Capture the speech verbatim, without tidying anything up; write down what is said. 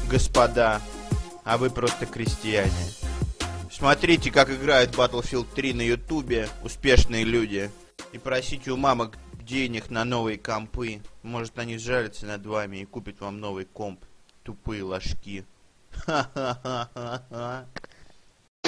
господа, а вы просто крестьяне. Смотрите, как играют Battlefield три на ютубе успешные люди. И просите у мамок денег на новые компы. Может, они сжалятся над вами и купят вам новый комп. Тупые ложки. Ха-ха-ха-ха-ха.